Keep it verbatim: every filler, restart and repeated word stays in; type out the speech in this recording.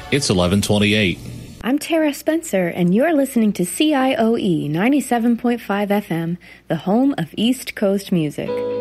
It's eleven twenty-eight. I'm Tara Spencer, and you're listening to C I O E ninety-seven point five F M, the home of East Coast music.